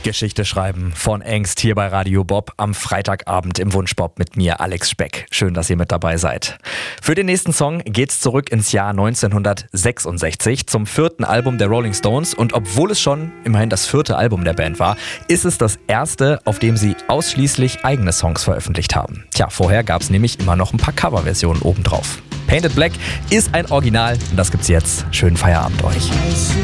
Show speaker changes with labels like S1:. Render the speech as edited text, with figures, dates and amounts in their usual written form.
S1: Geschichte schreiben von Angst hier bei Radio Bob am Freitagabend im Wunschbob mit mir, Alex Speck. Schön, dass ihr mit dabei seid. Für den nächsten Song geht's zurück ins Jahr 1966 zum 4. Album der Rolling Stones. Und obwohl es schon immerhin das 4. Album der Band war, ist es das erste, auf dem sie ausschließlich eigene Songs veröffentlicht haben. Tja, vorher gab's nämlich immer noch ein paar Coverversionen obendrauf. Painted Black ist ein Original und das gibt's jetzt. Schönen Feierabend euch.